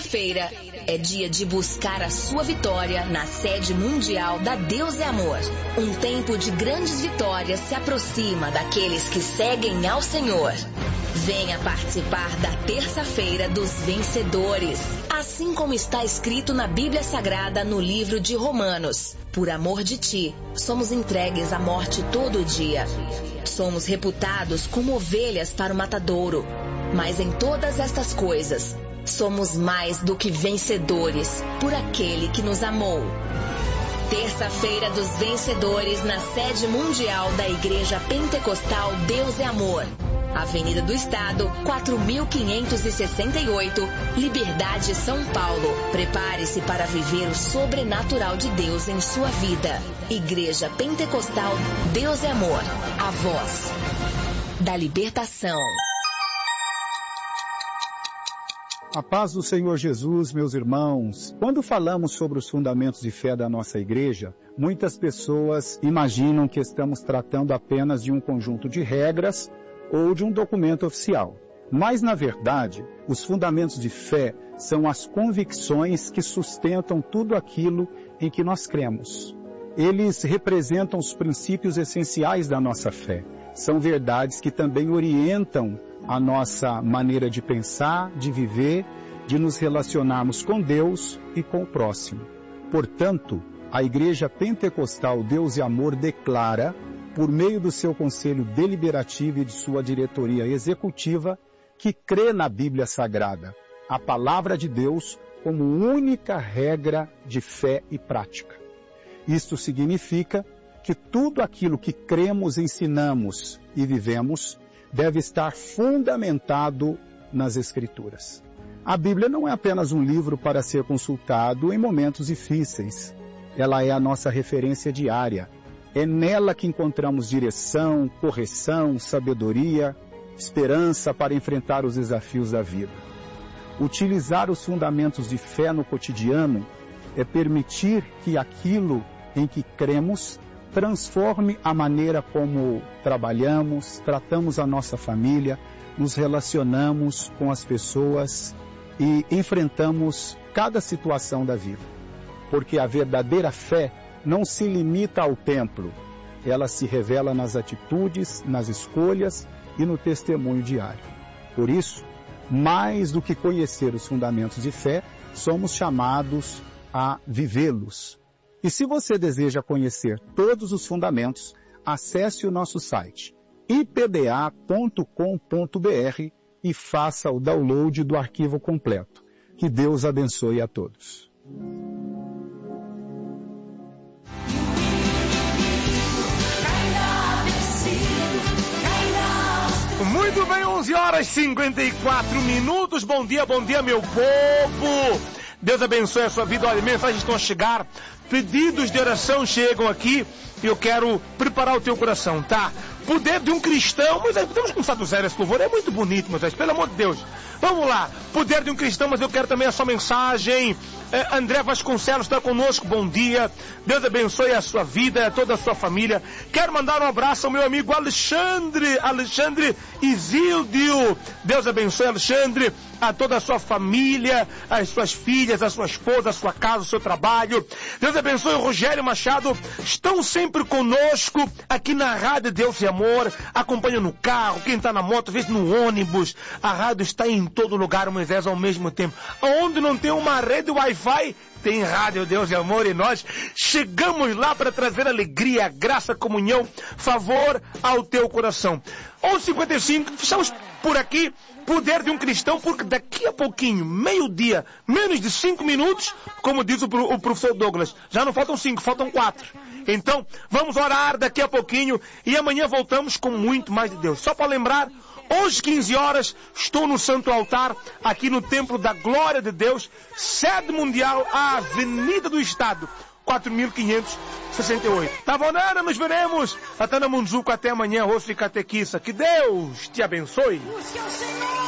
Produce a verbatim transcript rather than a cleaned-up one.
terça-feira é dia de buscar a sua vitória na sede mundial da Deus é Amor. Um tempo de grandes vitórias se aproxima daqueles que seguem ao Senhor. Venha participar da terça-feira dos vencedores, assim como está escrito na Bíblia Sagrada no livro de Romanos. Por amor de ti, somos entregues à morte todo dia. Somos reputados como ovelhas para o matadouro. Mas em todas estas coisas, somos mais do que vencedores por aquele que nos amou. Terça-feira dos vencedores na sede mundial da Igreja Pentecostal Deus é Amor. Avenida do Estado, quatro mil quinhentos e sessenta e oito, Liberdade, São Paulo. Prepare-se para viver o sobrenatural de Deus em sua vida. Igreja Pentecostal Deus é Amor. A voz da libertação. A paz do Senhor Jesus, meus irmãos. Quando falamos sobre os fundamentos de fé da nossa igreja, muitas pessoas imaginam que estamos tratando apenas de um conjunto de regras ou de um documento oficial. Mas, na verdade, os fundamentos de fé são as convicções que sustentam tudo aquilo em que nós cremos. Eles representam os princípios essenciais da nossa fé. São verdades que também orientam a nossa maneira de pensar, de viver, de nos relacionarmos com Deus e com o próximo. Portanto, a Igreja Pentecostal Deus e Amor declara, por meio do seu conselho deliberativo e de sua diretoria executiva, que crê na Bíblia Sagrada, a palavra de Deus, como única regra de fé e prática. Isto significa que tudo aquilo que cremos, ensinamos e vivemos deve estar fundamentado nas Escrituras. A Bíblia não é apenas um livro para ser consultado em momentos difíceis. Ela é a nossa referência diária. É nela que encontramos direção, correção, sabedoria, esperança para enfrentar os desafios da vida. Utilizar os fundamentos de fé no cotidiano é permitir que aquilo em que cremos transforme a maneira como trabalhamos, tratamos a nossa família, nos relacionamos com as pessoas e enfrentamos cada situação da vida. Porque a verdadeira fé não se limita ao templo, ela se revela nas atitudes, nas escolhas e no testemunho diário. Por isso, mais do que conhecer os fundamentos de fé, somos chamados a vivê-los. E se você deseja conhecer todos os fundamentos, acesse o nosso site i p d a ponto com ponto b r e faça o download do arquivo completo. Que Deus abençoe a todos. Muito bem, onze horas e cinquenta e quatro minutos. Bom dia, bom dia, meu povo. Deus abençoe a sua vida. Olha, mensagens estão a chegar, pedidos de oração chegam aqui e eu quero preparar o teu coração, tá? Poder de um cristão, mas aí podemos começar do zero esse louvor, é muito bonito, Moisés, pelo amor de Deus. Vamos lá, poder de um cristão, mas eu quero também a sua mensagem. É, André Vasconcelos está conosco, bom dia. Deus abençoe a sua vida, a toda a sua família. Quero mandar um abraço ao meu amigo Alexandre, Alexandre Isildio. Deus abençoe, Alexandre, a toda a sua família, as suas filhas, a sua esposa, a sua casa, o seu trabalho. Deus abençoe o Rogério Machado, estão sempre conosco aqui na Rádio Deus e Amor, acompanha no carro, quem está na moto, às vezes no ônibus. A rádio está em todo lugar, Moisés, ao mesmo tempo. Onde não tem uma rede Wi-Fi, tem Rádio Deus e Amor, e nós chegamos lá para trazer alegria, graça, comunhão, favor ao teu coração. onze e cinquenta e cinco, estamos por aqui, poder de um cristão, porque daqui a pouquinho, meio-dia, menos de cinco minutos, como diz o, o professor Douglas, já não faltam cinco, faltam quatro. Então, vamos orar daqui a pouquinho e amanhã voltamos com muito mais de Deus. Só para lembrar, hoje, quinze horas, estou no Santo Altar, aqui no Templo da Glória de Deus, sede mundial, a Avenida do Estado, quatro mil quinhentos e sessenta e oito. Tá bom, Nana? Nos veremos. Atana Munzuco, até amanhã, rosto e catequista. Que Deus te abençoe.